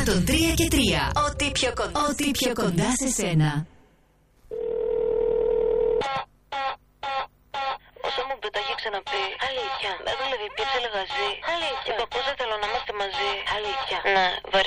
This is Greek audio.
103 και 3. Ό,τι πιο κοντά σε σένα. Όσο μου το έχει ξαναπεί. Αλήθεια. Έδωλε πίτσα λεγαζί. Αλήθεια. Το ακούσα, θέλω να είμαστε μαζί. Αλήθεια. Ναι, βαρύ.